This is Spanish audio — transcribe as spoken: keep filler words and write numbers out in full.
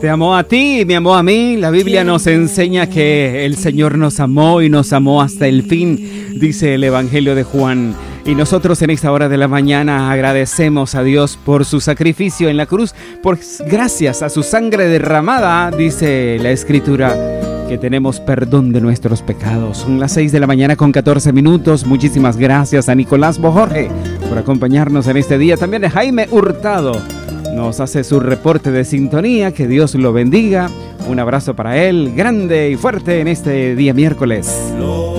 Te amó a ti, me amó a mí. La Biblia nos enseña que el Señor nos amó y nos amó hasta el fin, dice el Evangelio de Juan. Y nosotros en esta hora de la mañana agradecemos a Dios por su sacrificio en la cruz, por gracias a su sangre derramada, dice la Escritura, que tenemos perdón de nuestros pecados. Son las seis de la mañana con catorce minutos. Muchísimas gracias a Nicolás Bojorge por acompañarnos en este día. También a Jaime Hurtado nos hace su reporte de sintonía. Que Dios lo bendiga. Un abrazo para él, grande y fuerte en este día miércoles.